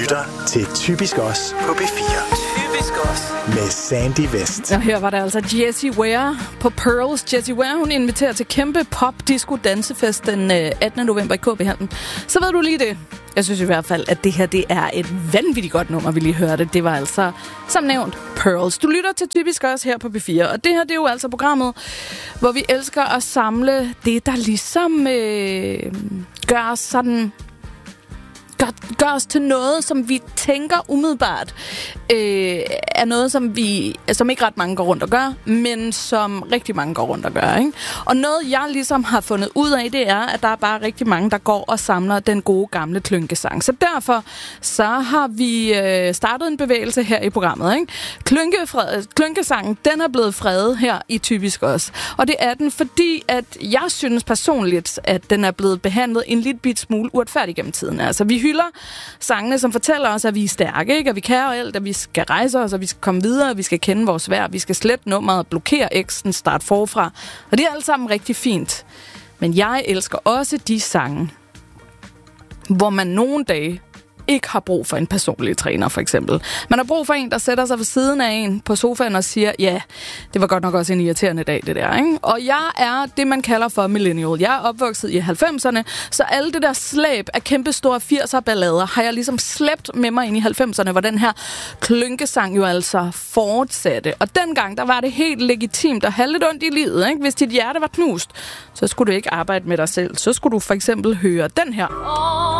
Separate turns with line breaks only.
lytter til Typisk Os på B4. Typisk Os med Sandy West.
Og her var der altså Jessie Ware på Pearls. Jessie Ware, hun inviterer til kæmpe pop-disco-dansefest den 18. november i KB-hallen. Så ved du lige det. Jeg synes i hvert fald, at det her det er et vanvittigt godt nummer, vi lige hørte. Det var altså, som nævnt, Pearls. Du lytter til Typisk Os her på B4. Og det her, det er jo altså programmet, hvor vi elsker at samle det, der ligesom gør os sådan... Gør os til noget, som vi tænker umiddelbart er noget, som ikke ret mange går rundt og gør, men som rigtig mange går rundt og gør, ikke? Og noget, jeg ligesom har fundet ud af, det er, at der er bare rigtig mange, der går og samler den gode gamle klynkesang. Så derfor så har vi startet en bevægelse her i programmet, ikke? Klynkesangen, den er blevet fredet her i Typisk Os. Og det er den, fordi at jeg synes personligt, at den er blevet behandlet en lille bit smule uretfærdigt gennem tiden. Altså, vi hylder sangene, som fortæller os, at vi er stærke, ikke? At vi kan alt, at vi skal rejse os, at vi skal komme videre, at vi skal kende vores værd, vi skal slette nummeret, blokere eksen, starte forfra. Og det er alt sammen rigtig fint. Men jeg elsker også de sange, hvor man nogle dage ikke har brug for en personlig træner, for eksempel. Man har brug for en, der sætter sig ved siden af en på sofaen og siger, ja, det var godt nok også en irriterende dag, det der, ikke? Og jeg er det, man kalder for millennial. Jeg er opvokset i 90'erne, så alle det der slæb af kæmpestore 80'er-ballader har jeg ligesom slæbt med mig ind i 90'erne, hvor den her klynkesang jo altså fortsatte. Og dengang, der var det helt legitimt at have lidt ondt i livet, ikke? Hvis dit hjerte var knust, så skulle du ikke arbejde med dig selv. Så skulle du for eksempel høre den her.